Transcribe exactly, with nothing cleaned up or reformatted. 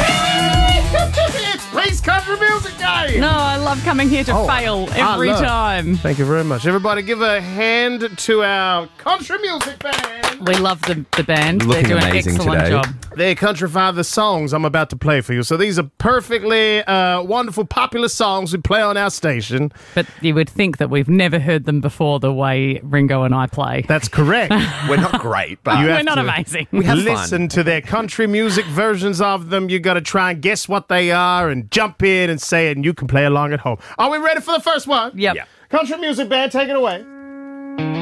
It's Peace Country Music Day! No, I love coming here to Oh, fail I every love- time. Thank you very much. Everybody give a hand to our country music band. We love the, the band. Looking They're doing an amazing excellent today. job. They're countrify the songs I'm about to play for you. So these are perfectly uh, wonderful, popular songs we play on our station. But you would think that we've never heard them before the way Ringo and I play. That's correct. We're not great, but You We're have not to amazing. We have Listen fun. to their country music versions of them. You got to try and guess what they are and jump in and say it, and you can play along at home. Are we ready for the first one? Yep. Yeah. Country music band, take it away.